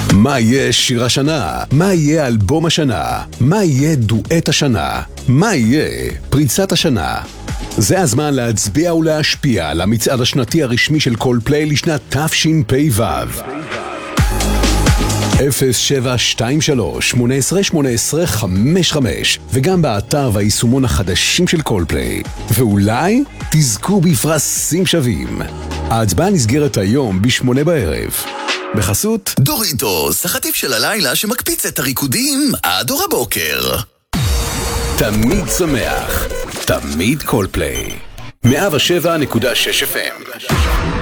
מה יהיה שיר השנה? מה יהיה אלבום השנה? מה יהיה דואט השנה? מה יהיה פריצת השנה? זה הזמן להצביע ולהשפיע על המצעד השנתי הרשמי של קולפליי לשנת תשפ"ו. 0723-18-18-55 וגם באתר והיישומון החדשים של קולפליי. ואולי תזכו בפרסים שווים. ההצבעה נסגרת היום ב8 בערב. בחסות דוריטוס, החטיף של הלילה שמקפיץ את הריקודים עד אור הבוקר. תמיד שמח, תמיד קולפליי. 107.6 FM.